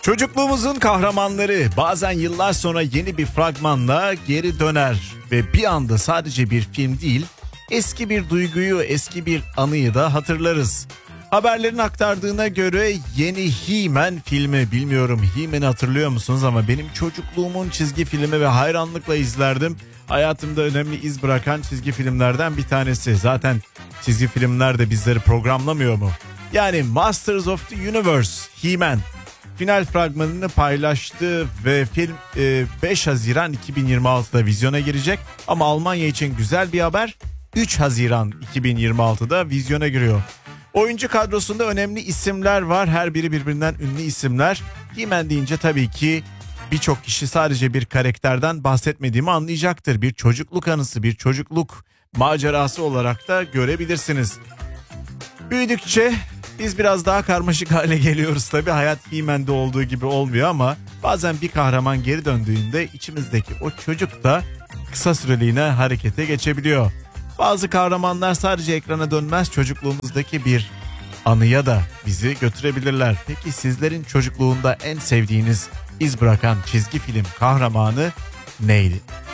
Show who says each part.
Speaker 1: Çocukluğumuzun kahramanları bazen yıllar sonra yeni bir fragmanla geri döner ve bir anda sadece bir film değil, eski bir duyguyu, eski bir anıyı da hatırlarız. Haberlerin aktardığına göre yeni He-Man filmi, bilmiyorum He-Man'i hatırlıyor musunuz ama benim çocukluğumun çizgi filmi ve hayranlıkla izlerdim. Hayatımda önemli iz bırakan çizgi filmlerden bir tanesi. Zaten çizgi filmler de bizleri programlamıyor mu? Yani Masters of the Universe, He-Man final fragmanını paylaştı ve film 5 Haziran 2026'da vizyona girecek. Ama Almanya için güzel bir haber, 3 Haziran 2026'da vizyona giriyor. Oyuncu kadrosunda önemli isimler var, her biri birbirinden ünlü isimler. He-Man deyince tabii ki birçok kişi sadece bir karakterden bahsetmediğimi anlayacaktır. Bir çocukluk anısı, bir çocukluk macerası olarak da görebilirsiniz. Büyüdükçe biz biraz daha karmaşık hale geliyoruz tabii. Hayat He-Man'de olduğu gibi olmuyor ama bazen bir kahraman geri döndüğünde içimizdeki o çocuk da kısa süreliğine harekete geçebiliyor. Bazı kahramanlar sadece ekrana dönmez, çocukluğumuzdaki bir anıya da bizi götürebilirler. Peki sizlerin çocukluğunda en sevdiğiniz iz bırakan çizgi film kahramanı neydi?